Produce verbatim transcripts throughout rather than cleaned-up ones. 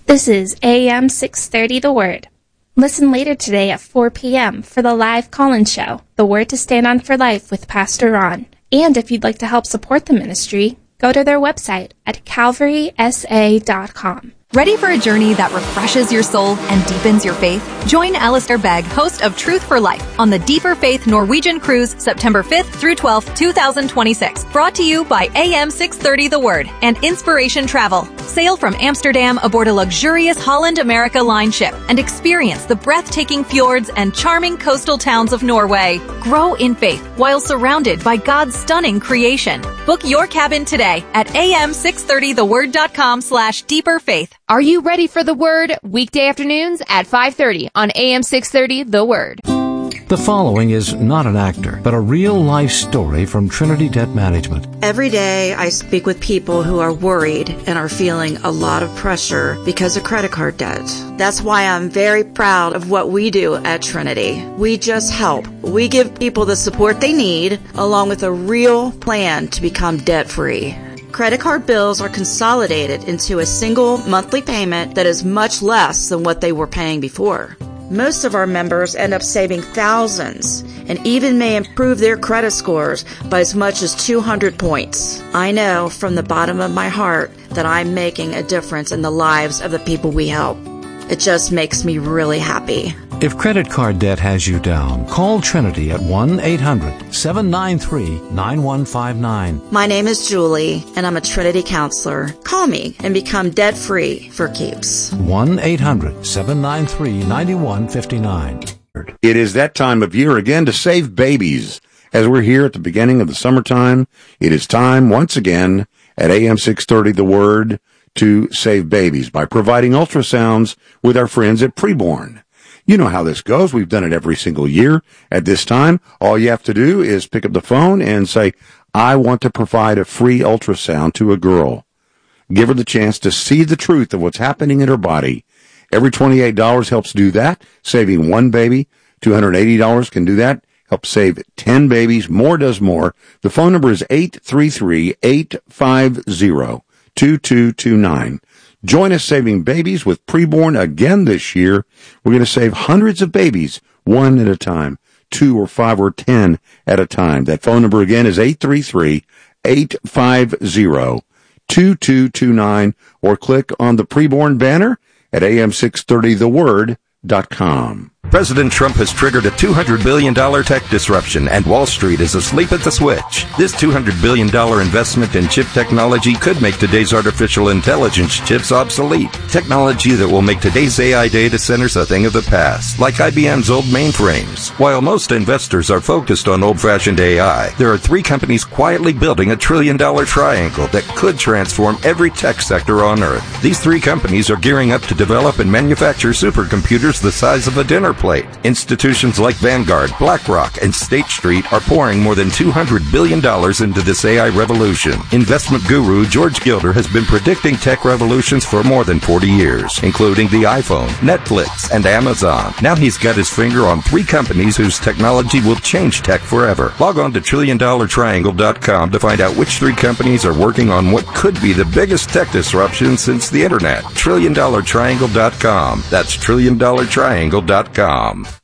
This is A M six thirty The Word. Listen later today at four p.m. for the live call-in show, The Word to Stand On for Life with Pastor Ron. And if you'd like to help support the ministry, go to their website at calvary s a dot com. Ready for a journey that refreshes your soul and deepens your faith? Join Alistair Begg, host of Truth for Life, on the Deeper Faith Norwegian Cruise, September fifth through twelfth, twenty twenty-six. Brought to you by A M six thirty The Word and Inspiration Travel. Sail from Amsterdam aboard a luxurious Holland America Line ship and experience the breathtaking fjords and charming coastal towns of Norway. Grow in faith while surrounded by God's stunning creation. Book your cabin today at a m six thirty the word dot com slash deeper faith. Are you ready for The Word? Weekday afternoons at five thirty on A M six thirty The Word. The following is not an actor, but a real-life story from Trinity Debt Management. Every day I speak with people who are worried and are feeling a lot of pressure because of credit card debt. That's why I'm very proud of what we do at Trinity. We just help. We give people the support they need, along with a real plan to become debt-free. Credit card bills are consolidated into a single monthly payment that is much less than what they were paying before. Most of our members end up saving thousands and even may improve their credit scores by as much as two hundred points. I know from the bottom of my heart that I'm making a difference in the lives of the people we help. It just makes me really happy. If credit card debt has you down, call Trinity at one eight hundred seven nine three nine one five nine. My name is Julie, and I'm a Trinity counselor. Call me and become debt-free for keeps. one eight hundred seven nine three nine one five nine. It is that time of year again to save babies. As we're here at the beginning of the summertime, it is time once again at A M six thirty The Word to save babies by providing ultrasounds with our friends at Preborn. You know how this goes. We've done it every single year. At this time, all you have to do is pick up the phone and say, I want to provide a free ultrasound to a girl. Give her the chance to see the truth of what's happening in her body. Every twenty-eight dollars helps do that, saving one baby. two hundred eighty dollars can do that. Help save ten babies. More does more. The phone number is eight three three, eight five zero, two two two nine. Join us saving babies with Preborn again this year. We're going to save hundreds of babies, one at a time, two or five or ten at a time. That phone number again is eight three three, eight five zero, two two two nine, or click on the Preborn banner at A M six thirty the word dot com. President Trump has triggered a two hundred billion dollars tech disruption, and Wall Street is asleep at the switch. This two hundred billion dollars investment in chip technology could make today's artificial intelligence chips obsolete. Technology that will make today's A I data centers a thing of the past, like I B M's old mainframes. While most investors are focused on old-fashioned A I, there are three companies quietly building a trillion-dollar triangle that could transform every tech sector on Earth. These three companies are gearing up to develop and manufacture supercomputers the size of a dinner plate. Institutions like Vanguard, BlackRock, and State Street are pouring more than two hundred billion dollars into this A I revolution. Investment guru George Gilder has been predicting tech revolutions for more than forty years, including the iPhone, Netflix, and Amazon. Now he's got his finger on three companies whose technology will change tech forever. Log on to trillion dollar triangle dot com to find out which three companies are working on what could be the biggest tech disruption since the internet. trillion dollar triangle dot com. That's trillion dollar triangle dot com.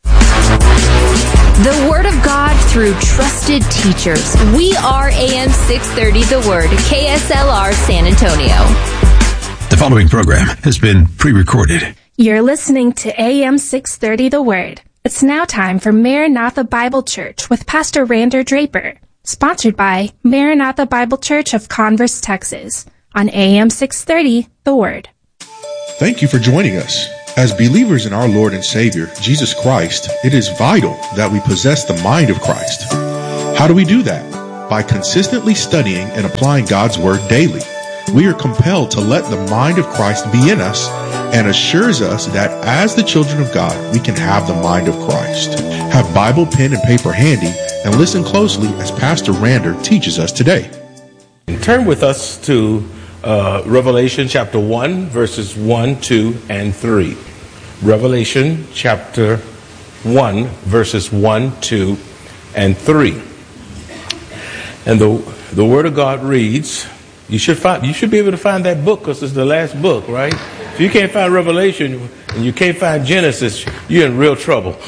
The Word of God through trusted teachers. We are A M six thirty The Word, K S L R San Antonio. The following program has been pre-recorded. You're listening to A M six thirty The Word. It's now time for Maranatha Bible Church with Pastor Rander Draper, sponsored by Maranatha Bible Church of Converse, Texas, on A M six thirty The Word. Thank you for joining us. As believers in our Lord and Savior, Jesus Christ, it is vital that we possess the mind of Christ. How do we do that? By consistently studying and applying God's Word daily. We are compelled to let the mind of Christ be in us and assures us that as the children of God, we can have the mind of Christ. Have Bible, pen, and paper handy and listen closely as Pastor Rander teaches us today. And turn with us to uh, Revelation chapter one, verses one, two, and three. Revelation chapter one, verses one, two, and three. And the the Word of God reads, you should find, you should be able to find that book because it's the last book, right? If you can't find Revelation and you can't find Genesis, you're in real trouble.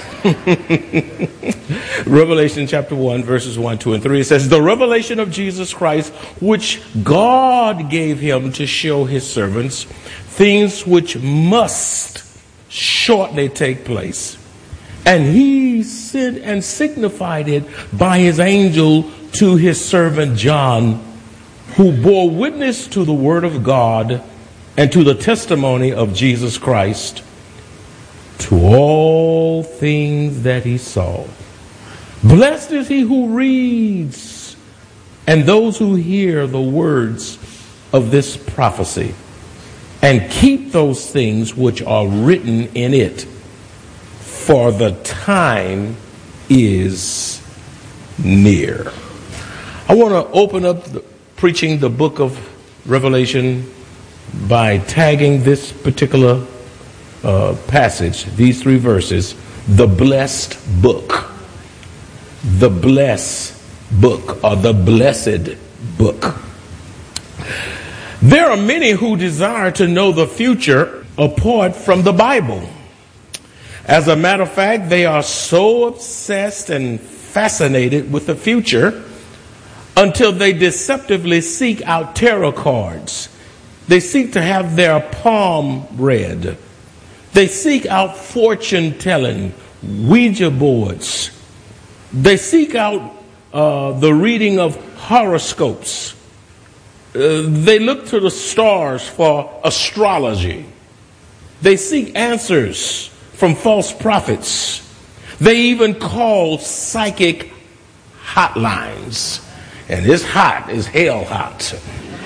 Revelation chapter one, verses one, two, and three. It says, the revelation of Jesus Christ, which God gave him to show his servants, things which must shortly take place. And he sent and signified it by his angel to his servant John, who bore witness to the word of God and to the testimony of Jesus Christ, to all things that he saw. Blessed is he who reads and those who hear the words of this prophecy and keep those things which are written in it, for the time is near. I want to open up the, preaching the book of Revelation by tagging this particular uh, passage, these three verses, the blessed book. The blessed book, or the blessed book. There are many who desire to know the future apart from the Bible. As a matter of fact, they are so obsessed and fascinated with the future until they deceptively seek out tarot cards. They seek to have their palm read. They seek out fortune telling, Ouija boards. They seek out uh, the reading of horoscopes. Uh, they look to the stars for astrology. They seek answers from false prophets. They even call psychic hotlines. And it's hot, it's hell hot.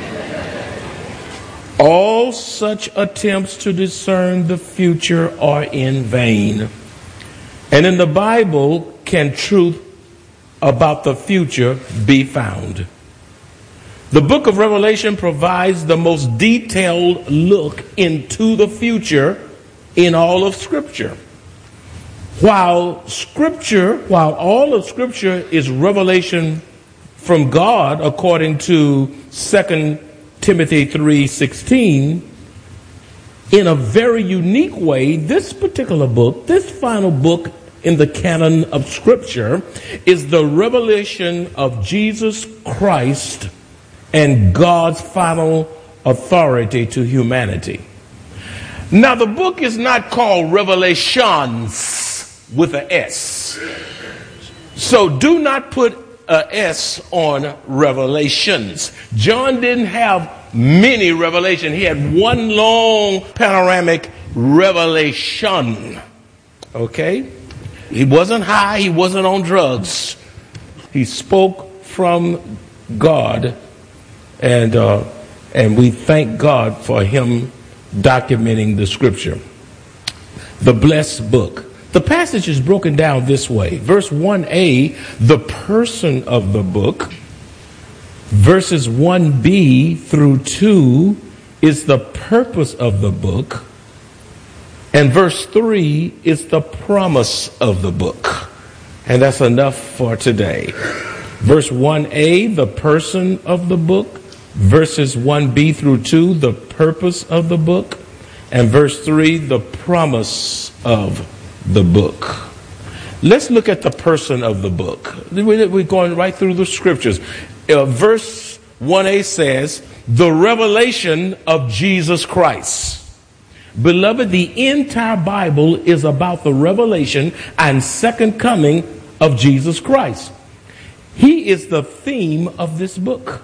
All such attempts to discern the future are in vain. And in the Bible can truth about the future be found. The book of Revelation provides the most detailed look into the future in all of Scripture. While Scripture, while all of Scripture is revelation from God, according to Second Timothy three sixteen, in a very unique way, this particular book, this final book in the canon of Scripture, is the revelation of Jesus Christ and God's final authority to humanity. Now, the book is not called Revelations with an S. So do not put an S on Revelations. John didn't have many revelations. He had one long panoramic revelation. Okay? He wasn't high. He wasn't on drugs. He spoke from God. And uh, and we thank God for him documenting the Scripture. The blessed book. The passage is broken down this way. Verse one a, the person of the book. Verses one b through two is the purpose of the book. And verse three is the promise of the book. And that's enough for today. Verse one a, the person of the book. Verses one b through two, the purpose of the book. And verse three, the promise of the book. Let's look at the person of the book. We're going right through the Scriptures. Uh, verse one a says, the revelation of Jesus Christ. Beloved, the entire Bible is about the revelation and second coming of Jesus Christ. He is the theme of this book.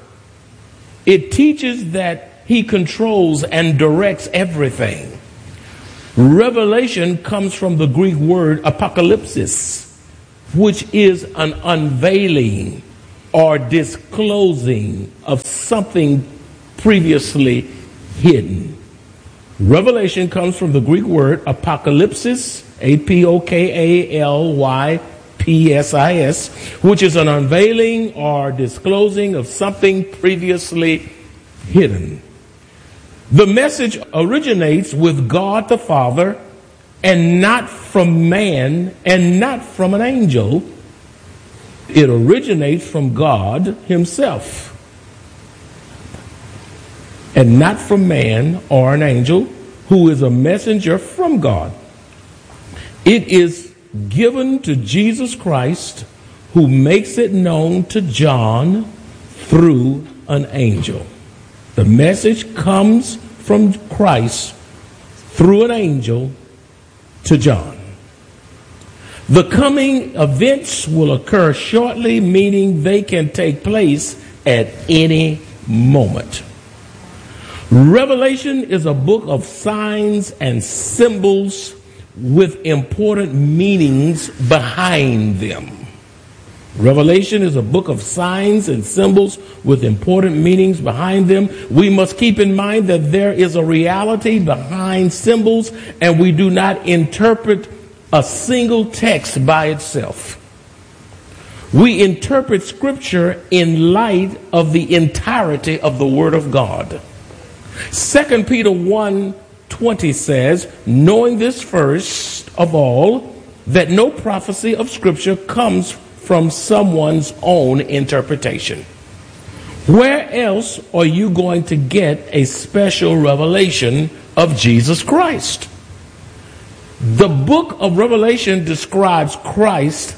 It teaches that he controls and directs everything. Revelation comes from the Greek word apocalypsis, which is an unveiling or disclosing of something previously hidden. Revelation comes from the Greek word apocalypsis, A P O K A L Y P S I S, which is an unveiling or disclosing of something previously hidden. The message originates with God the Father and not from man and not from an angel. It originates from God himself and not from man or an angel. who is a messenger from God. It is given to Jesus Christ, who makes it known to John through an angel. The message comes from Christ through an angel to John. The coming events will occur shortly, meaning they can take place at any moment. Revelation is a book of signs and symbols with important meanings behind them. Revelation is a book of signs and symbols with important meanings behind them. We must keep in mind that there is a reality behind symbols, and we do not interpret a single text by itself. We interpret Scripture in light of the entirety of the Word of God. Second Peter one twenty says, knowing this first of all, that no prophecy of Scripture comes from someone's own interpretation. Where else are you going to get a special revelation of Jesus Christ? The book of Revelation describes Christ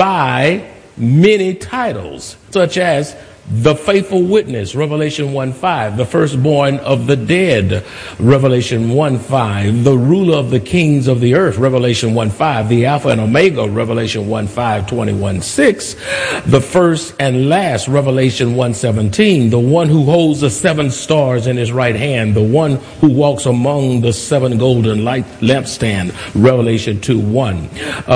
by many titles, such as the faithful witness, Revelation one five, the firstborn of the dead, Revelation one five, the ruler of the kings of the earth, Revelation one five, the Alpha and Omega, Revelation one five, twenty-one six, the first and last, Revelation one seventeen, the one who holds the seven stars in his right hand, the one who walks among the seven golden light lampstand, Revelation two one. Uh,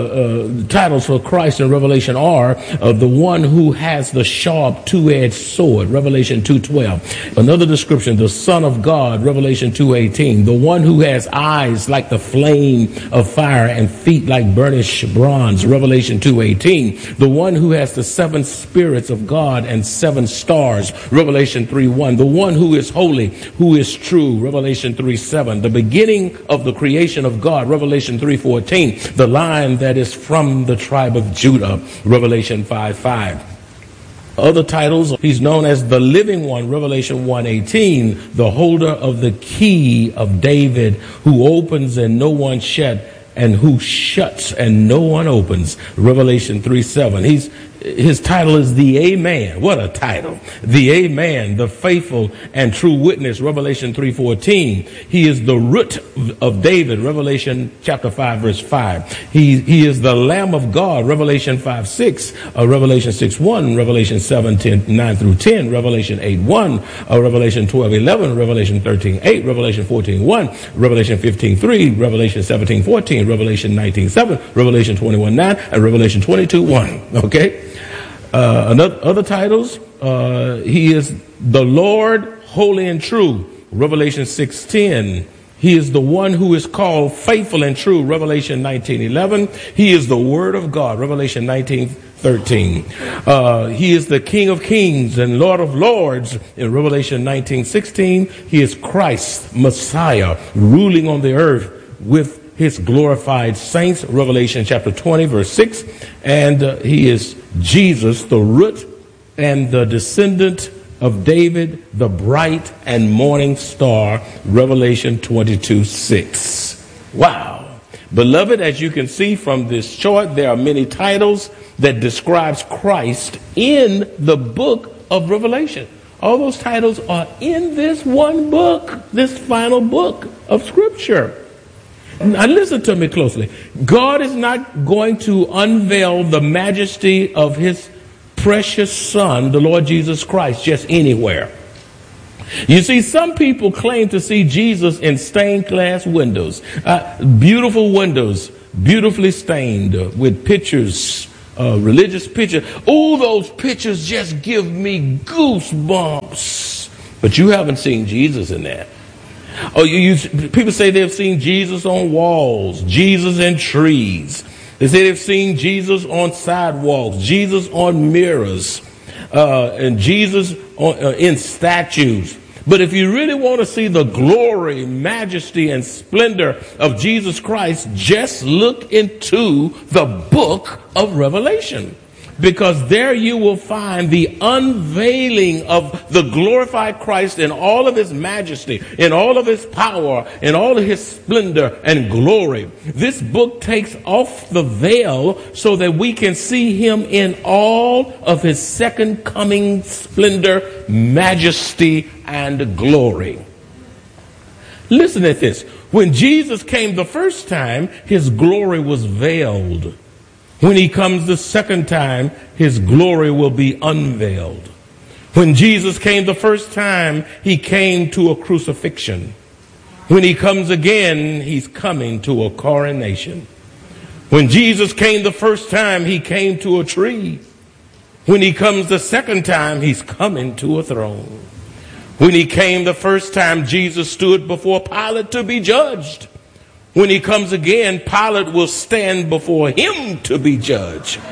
uh, titles for Christ in Revelation are uh, the one who has the sharp two-edged sword, Revelation two twelve. Another description, the Son of God, Revelation two eighteen. The one who has eyes like the flame of fire and feet like burnished bronze, Revelation two eighteen. The one who has the seven spirits of God and seven stars, Revelation three one. The one who is holy, who is true, Revelation three seven. The beginning of the creation of God, Revelation three fourteen. The Lion that is from the tribe of Judah, Revelation five five. Other titles, he's known as the Living One, Revelation one eighteen, the holder of the key of David, who opens and no one shut, and who shuts and no one opens, Revelation three seven. He's His title is the Amen. What a title. The Amen, the faithful and true witness, Revelation three fourteen. He is the root of David, Revelation chapter five, verse five. He, he is the Lamb of God, Revelation five six, uh, Revelation six one, Revelation seven ten, nine through ten, Revelation eight one, uh, Revelation twelve eleven, Revelation thirteen eight, Revelation fourteen one, Revelation fifteen three, Revelation seventeen fourteen, Revelation nineteen seven, Revelation twenty-one nine, and Revelation twenty-two one. Okay? Uh, another, other titles, uh, he is the Lord, holy and true, Revelation six ten. He is the one who is called faithful and true, Revelation nineteen eleven. He is the Word of God, Revelation nineteen thirteen. Uh, he is the King of kings and Lord of lords in Revelation nineteen sixteen. He is Christ, Messiah, ruling on the earth with his glorified saints, Revelation chapter twenty, verse six. And uh, he is Jesus, the root and the descendant of David, the bright and morning star, Revelation twenty-two six. Wow. Beloved, as you can see from this chart, there are many titles that describes Christ in the book of Revelation. All those titles are in this one book, this final book of Scripture. Now listen to me closely. God is not going to unveil the majesty of his precious Son, the Lord Jesus Christ, just anywhere. You see, some people claim to see Jesus in stained glass windows, uh, beautiful windows, beautifully stained uh, with pictures, uh, religious pictures. Oh, those pictures just give me goosebumps. But you haven't seen Jesus in that. Oh, you, you, people say they've seen Jesus on walls, Jesus in trees. They say they've seen Jesus on sidewalks, Jesus on mirrors, uh, and Jesus on, uh, in statues. But if you really want to see the glory, majesty, and splendor of Jesus Christ, just look into the book of Revelation. Because there you will find the unveiling of the glorified Christ in all of his majesty, in all of his power, in all of his splendor and glory. This book takes off the veil so that we can see him in all of his second coming splendor, majesty, and glory. Listen at this. When Jesus came the first time, his glory was veiled. When he comes the second time, his glory will be unveiled. When Jesus came the first time, he came to a crucifixion. When he comes again, he's coming to a coronation. When Jesus came the first time, he came to a tree. When he comes the second time, he's coming to a throne. When he came the first time, Jesus stood before Pilate to be judged. When he comes again, Pilate will stand before him to be judged.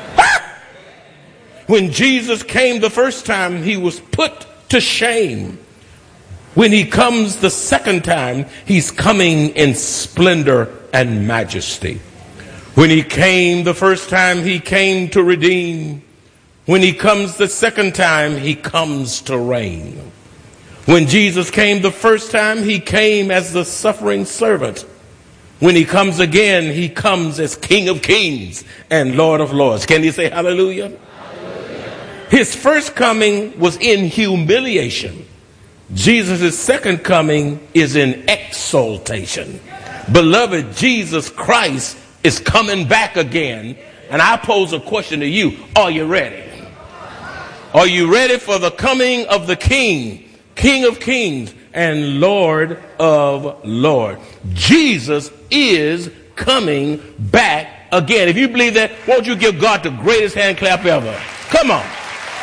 When Jesus came the first time, he was put to shame. When he comes the second time, he's coming in splendor and majesty. When he came the first time, he came to redeem. When he comes the second time, he comes to reign. When Jesus came the first time, he came as the suffering servant. When he comes again, he comes as King of Kings and Lord of Lords. Can you say hallelujah? Hallelujah. His first coming was in humiliation. Jesus' second coming is in exaltation. Beloved, Jesus Christ is coming back again. And I pose a question to you. Are you ready? Are you ready for the coming of the King, King of Kings and Lord of Lords? Jesus is coming back again. If you believe that, won't you give God the greatest hand clap ever? Come on.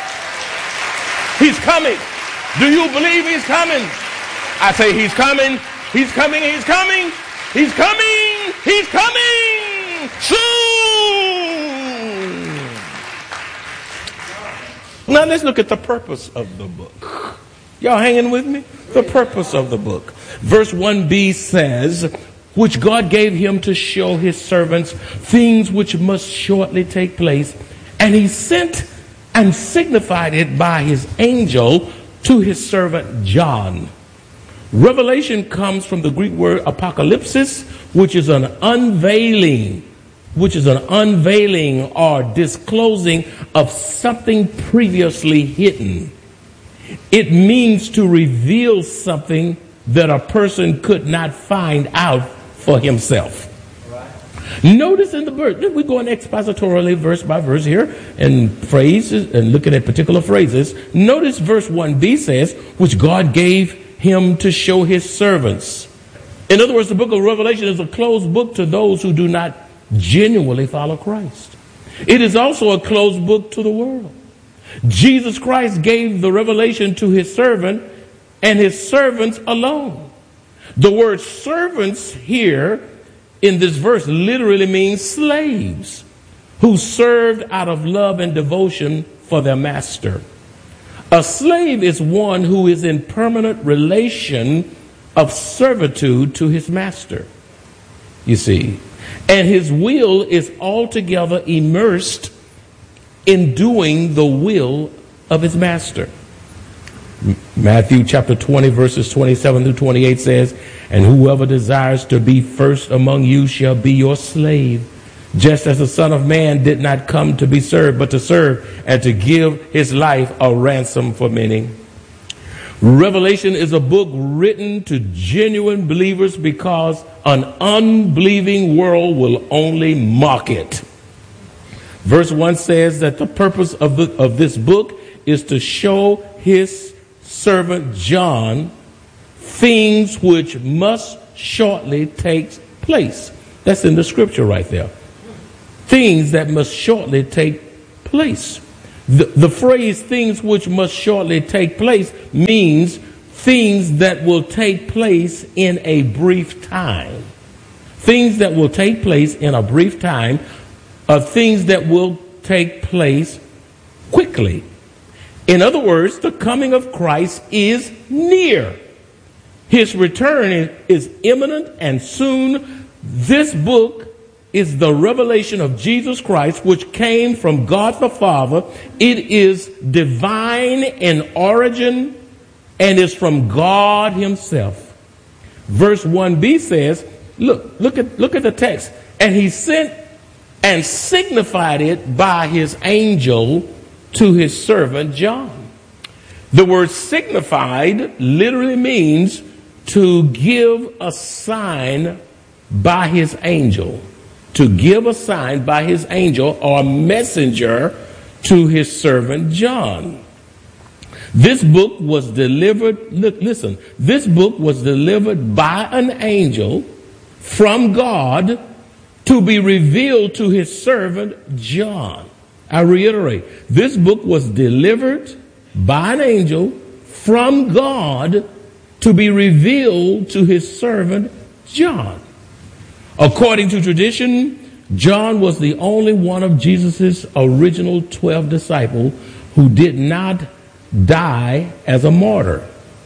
He's coming. Do you believe he's coming? I say he's coming. He's coming. He's coming. He's coming. He's coming soon. Now let's look at the purpose of the book. Y'all hanging with me? The purpose of the book. Verse one b says, which God gave him to show his servants things which must shortly take place. And he sent and signified it by his angel to his servant John. Revelation comes from the Greek word apocalypsis, which is an unveiling, which is an unveiling or disclosing of something previously hidden. It means to reveal something that a person could not find out for himself. Right. Notice in the verse, we're going expositorily verse by verse here and phrases and looking at particular phrases. Notice verse one b says, which God gave him to show his servants. In other words, the book of Revelation is a closed book to those who do not genuinely follow Christ. It is also a closed book to the world. Jesus Christ gave the revelation to his servant and his servants alone. The word servants here in this verse literally means slaves who served out of love and devotion for their master. A slave is one who is in permanent relation of servitude to his master, you see, and his will is altogether immersed in doing the will of his master. Matthew chapter twenty verses twenty-seven through twenty-eight says, and whoever desires to be first among you shall be your slave, just as the Son of Man did not come to be served, but to serve and to give his life a ransom for many. Revelation is a book written to genuine believers because an unbelieving world will only mock it. Verse one says that the purpose of, the, of this book is to show his servant John things which must shortly take place. That's in the scripture right there. Things that must shortly take place. The, the phrase things which must shortly take place means things that will take place in a brief time. Things that will take place in a brief time are things that will take place quickly. In other words, the coming of Christ is near. His return is imminent and soon. This book is the revelation of Jesus Christ, which came from God the Father. It is divine in origin and is from God himself. Verse one b says, look, look at, look at the text. And he sent and signified it by his angel to his servant John. The word signified literally means to give a sign by his angel. To give a sign by his angel or messenger to his servant John. This book was delivered, look, listen, this book was delivered by an angel from God to be revealed to his servant John. I reiterate, this book was delivered by an angel from God to be revealed to his servant John. According to tradition, John was the only one of Jesus' original twelve disciples who did not die as a martyr.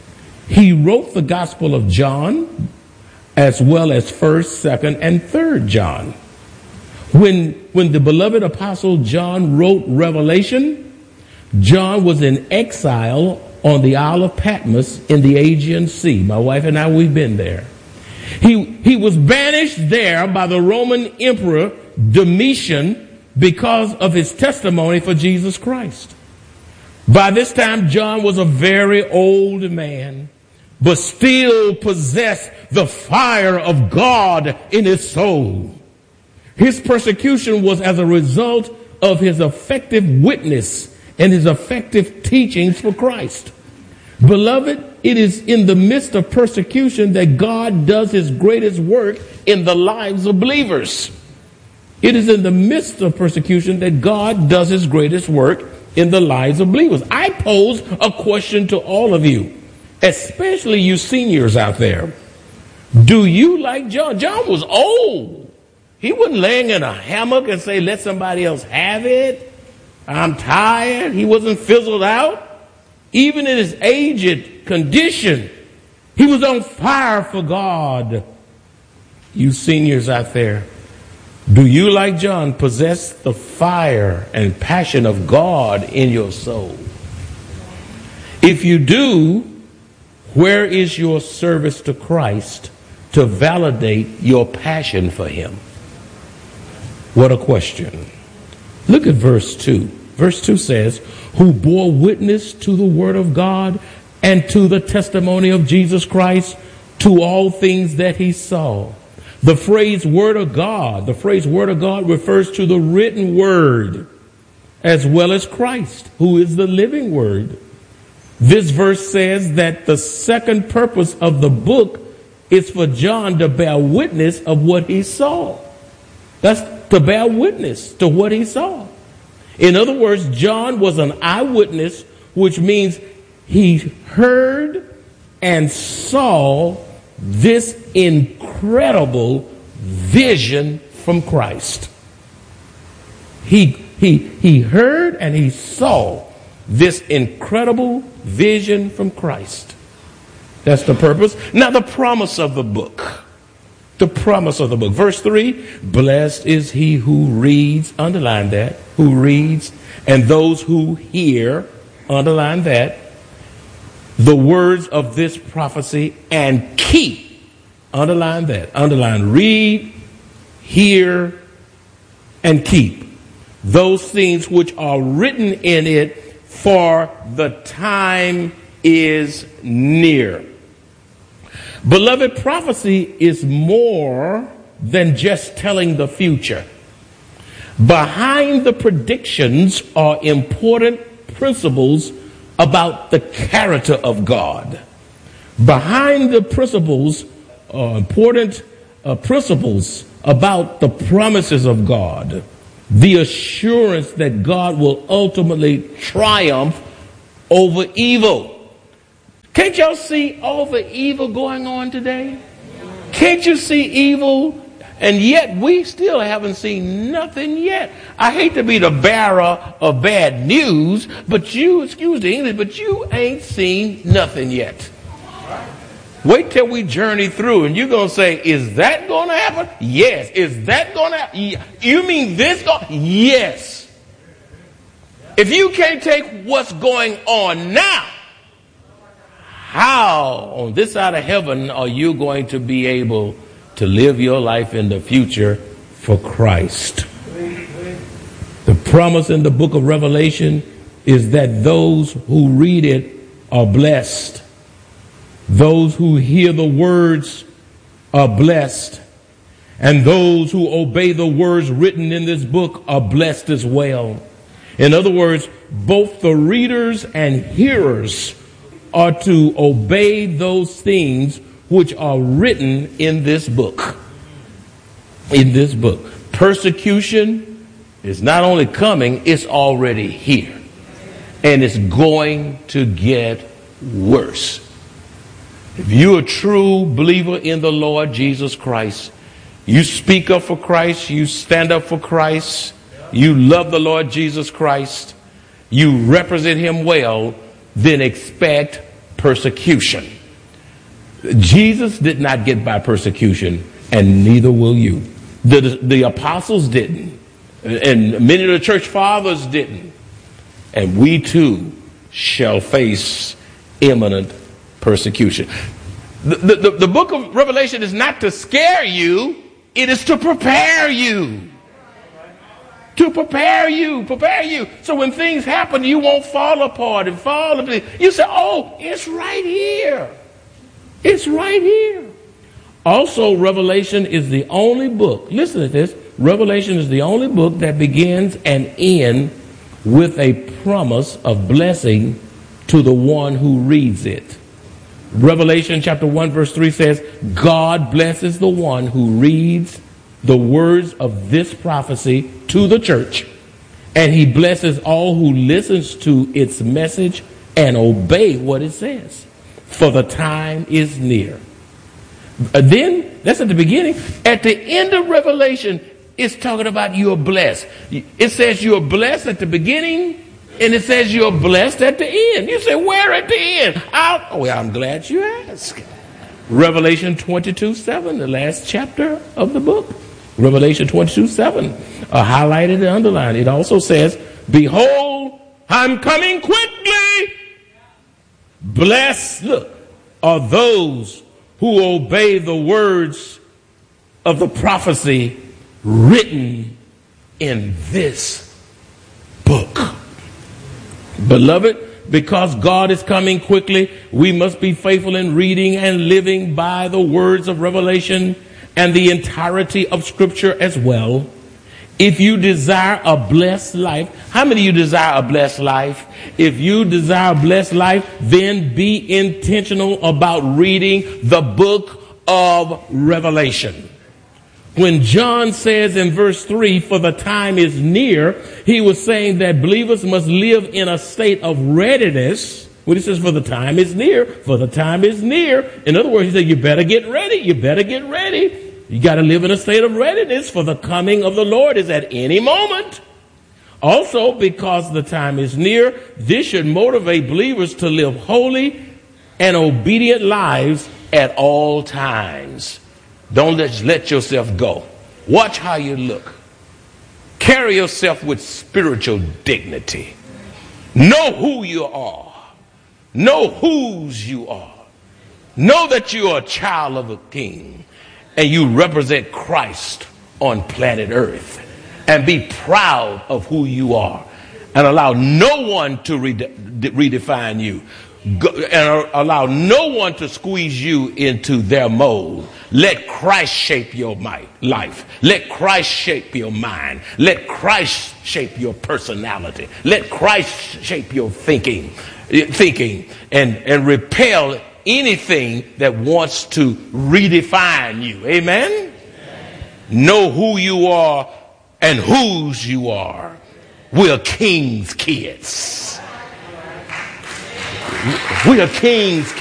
He wrote the Gospel of John as well as first, second, and third John. When, when the beloved apostle John wrote Revelation, John was in exile on the Isle of Patmos in the Aegean Sea. My wife and I, we've been there. He, he was banished there by the Roman Emperor Domitian because of his testimony for Jesus Christ. By this time, John was a very old man, but still possessed the fire of God in his soul. His persecution was as a result of his effective witness and his effective teachings for Christ. Beloved, it is in the midst of persecution that God does his greatest work in the lives of believers. It is in the midst of persecution that God does his greatest work in the lives of believers. I pose a question to all of you, especially you seniors out there. Do you like John? John was old. He wasn't laying in a hammock and say, let somebody else have it. I'm tired. He wasn't fizzled out. Even in his aged condition, he was on fire for God. You seniors out there, do you, like John, possess the fire and passion of God in your soul? If you do, where is your service to Christ to validate your passion for him? What a question. Look at verse two. Verse two says, who bore witness to the word of God and to the testimony of Jesus Christ, to all things that he saw. The phrase word of God, the phrase word of God refers to the written word as well as Christ, who is the living word. This verse says that the second purpose of the book is for John to bear witness of what he saw. That's to bear witness to what he saw. In other words, John was an eyewitness, which means he heard and saw this incredible vision from Christ. He, he, he heard and he saw this incredible vision from Christ. That's the purpose. Now, the promise of the book. The promise of the book. Verse three, blessed is he who reads, underline that, who reads, and those who hear, underline that, the words of this prophecy and keep, underline that, underline, read, hear, and keep those things which are written in it, for the time is near. Beloved, prophecy is more than just telling the future. Behind the predictions are important principles about the character of God. Behind the principles are important uh, principles about the promises of God, the assurance that God will ultimately triumph over evil. Can't y'all see all the evil going on today? Can't you see evil? And yet we still haven't seen nothing yet. I hate to be the bearer of bad news, but you, excuse the English, but you ain't seen nothing yet. Wait till we journey through, and you're going to say, is that going to happen? Yes. Is that going to happen? You mean this? Go- yes. If you can't take what's going on now, how on this side of heaven are you going to be able to live your life in the future for Christ? The promise in the book of Revelation is that those who read it are blessed. Those who hear the words are blessed. And those who obey the words written in this book are blessed as well. In other words, both the readers and hearers are to obey those things which are written in this book. In this book. Persecution is not only coming, it's already here. And it's going to get worse. If you're a true believer in the Lord Jesus Christ, you speak up for Christ, you stand up for Christ, you love the Lord Jesus Christ, you represent him well, then expect persecution. Jesus did not get by persecution, and neither will you. The, the apostles didn't, and many of the church fathers didn't. And we too shall face imminent persecution. The, the, the book of Revelation is not to scare you, it is to prepare you. To prepare you, prepare you. So when things happen, you won't fall apart and fall apart. You say, oh, it's right here. It's right here. Also, Revelation is the only book, listen to this, Revelation is the only book that begins and ends with a promise of blessing to the one who reads it. Revelation chapter one verse three says, God blesses the one who reads the words of this prophecy to the church, and he blesses all who listens to its message and obey what it says, for the time is near. Uh, then, that's at the beginning. At the end of Revelation, it's talking about you're blessed. It says you're blessed at the beginning, and it says you're blessed at the end. You say, where at the end? I'll, oh, well, I'm glad you asked. Revelation twenty-two seven, the last chapter of the book. Revelation twenty-two seven, uh, highlighted and underlined. It also says, behold, I'm coming quickly. Blessed, look, are those who obey the words of the prophecy written in this book. Beloved, because God is coming quickly, we must be faithful in reading and living by the words of Revelation and the entirety of Scripture as well. If you desire a blessed life, how many of you desire a blessed life? If you desire a blessed life, then be intentional about reading the book of Revelation. When John says in verse three, for the time is near, he was saying that believers must live in a state of readiness. When he says, for the time is near, for the time is near. In other words, he said, you better get ready. You better get ready. You got to live in a state of readiness, for the coming of the Lord is at any moment. Also, because the time is near, this should motivate believers to live holy and obedient lives at all times. Don't let, let yourself go. Watch how you look. Carry yourself with spiritual dignity. Know who you are. Know whose you are. Know that you are a child of a king and you represent Christ on planet Earth. And be proud of who you are and allow no one to rede- redefine you. Go, and allow no one to squeeze you into their mold. Let Christ shape your might, life. Let Christ shape your mind. Let Christ shape your personality. Let Christ shape your thinking, thinking, and, and repel anything that wants to redefine you. Amen? Amen? Know who you are and whose you are. We're king's kids. We are king's